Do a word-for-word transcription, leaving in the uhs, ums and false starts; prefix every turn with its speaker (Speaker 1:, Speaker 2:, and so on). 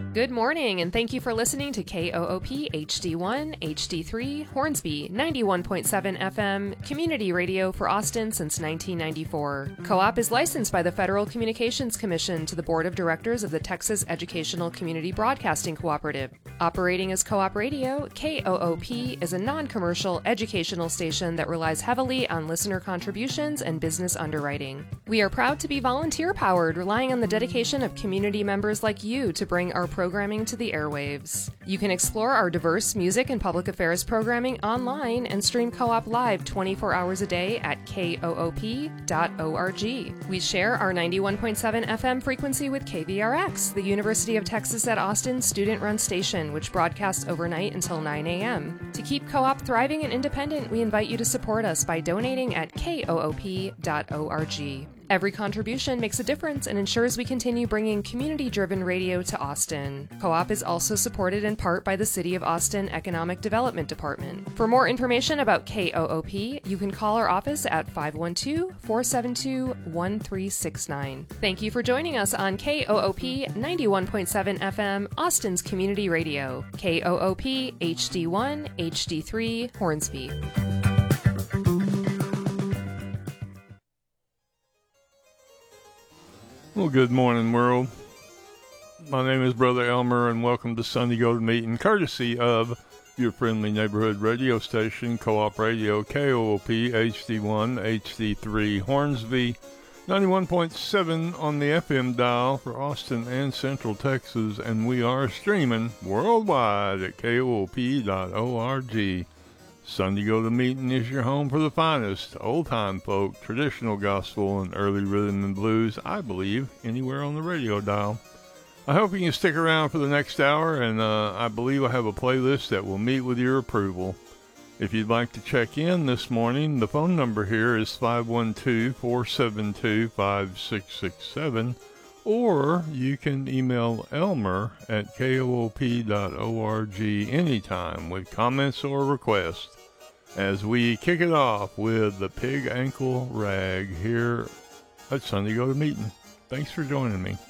Speaker 1: Good morning, and thank you for listening to K O O P H D one, H D three, Hornsby, ninety-one point seven F M, community radio for Austin since nineteen ninety-four. Co-op is licensed by the Federal Communications Commission to the Board of Directors of the Texas Educational Community Broadcasting Cooperative. Operating as Co-op Radio, K O O P is a non-commercial educational station that relies heavily on listener contributions and business underwriting. We are proud to be volunteer-powered, relying on the dedication of community members like you to bring our programming to the airwaves. You can explore our diverse music and public affairs programming online and stream Co-op live twenty-four hours a day at K O O P dot org. We share our ninety-one point seven F M frequency with K V R X, the University of Texas at Austin student-run station, which broadcasts overnight until nine a.m. To keep Co-op thriving and independent, we invite you to support us by donating at K O O P dot org. Every contribution makes a difference and ensures we continue bringing community-driven radio to Austin. Co-op is also supported in part by the City of Austin Economic Development Department. For more information about K O O P, you can call our office at five one two, four seven two, one three six nine. Thank you for joining us on K O O P ninety-one point seven F M, Austin's Community Radio. K O O P H D one, H D three, Hornsby.
Speaker 2: Well, good morning, world. My name is Brother Elmer, and welcome to Sunday Go to Meeting, courtesy of your friendly neighborhood radio station, Co-op Radio, K O O P, H D one, H D three, Hornsby, ninety-one point seven on the F M dial for Austin and Central Texas, and we are streaming worldwide at K O O P dot org. Sunday Go to Meeting is your home for the finest old-time folk, traditional gospel, and early rhythm and blues, I believe, anywhere on the radio dial. I hope you can stick around for the next hour, and uh, I believe I have a playlist that will meet with your approval. If you'd like to check in this morning, the phone number here is five one two, four seven two, five six six seven, or you can email Elmer at K O O P dot org anytime with comments or requests, as we kick it off with the Pig Ankle Rag here at Sunday Go to Meeting. Thanks for joining me.